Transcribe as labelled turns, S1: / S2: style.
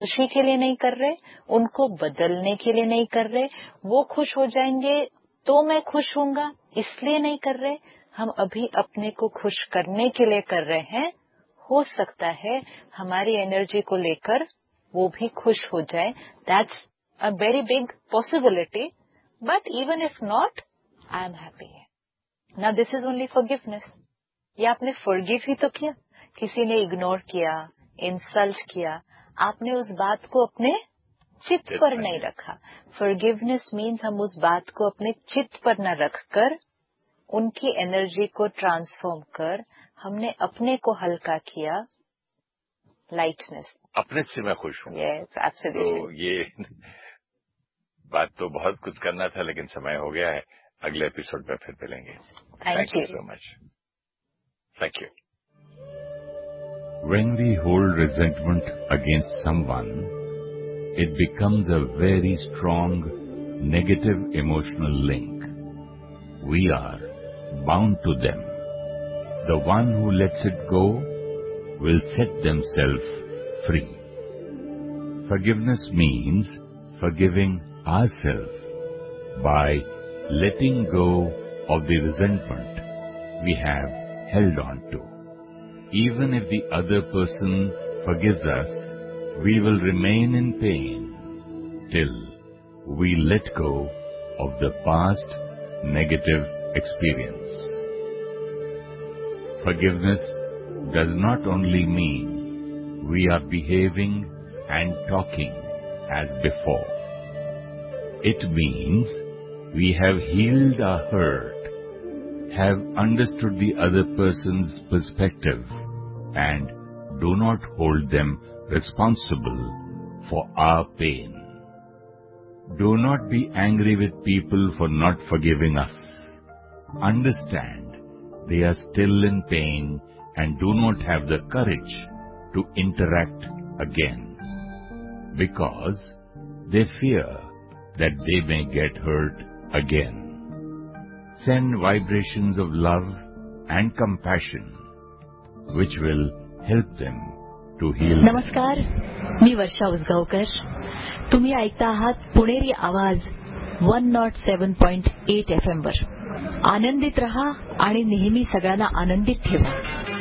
S1: खुशी के लिए नहीं कर रहे, उनको बदलने के लिए नहीं कर रहे, वो खुश हो जाएंगे तो मैं खुश होऊंगा इसलिए नहीं कर रहे, हम अभी अपने को खुश करने के लिए कर रहे हैं। हो सकता है हमारी एनर्जी को लेकर वो भी खुश हो जाए। That's a very big possibility, but even if not, I am happy. Now this is only forgiveness. ये आपने फॉरगिव ही तो किया, किसी ने इग्नोर किया, इंसल्ट किया, आपने उस बात को अपने चित्त पर नहीं रखा। फॉरगिवनेस मीन्स हम उस बात को अपने चित्त पर न रखकर उनकी एनर्जी को ट्रांसफॉर्म कर हमने अपने को हल्का किया। लाइटनेस,
S2: अपने से मैं खुश हूँ।
S1: Yes, absolutely.
S2: तो ये बात तो बहुत कुछ करना था, लेकिन समय हो गया है। अगले एपिसोड में फिर मिलेंगे।
S1: Thank you
S2: so much. Thank you.
S3: When we hold resentment against someone, it becomes a very strong negative emotional link. We are bound to them. The one who lets it go will set themselves free. Forgiveness means forgiving ourselves by letting go of the resentment we have held on to. Even if the other person forgives us, we will remain in pain till we let go of the past negative experience. Forgiveness does not only mean we are behaving and talking as before. It means we have healed our hurt, have understood the other person's perspective, and do not hold them responsible for our pain. Do not be angry with people for not forgiving us. Understand they are still in pain and do not have the courage to interact again because they fear that they may get hurt again. Send vibrations of love and compassion which will help them to heal.
S4: नमस्कार, मी वर्षा उसगावकर. तुम्ही ऐकता आहात पुणेरी आवाज 107.8 FM वर. आनंदित रहा आणि नेहमी सगळ्यांना आनंदित ठेवा.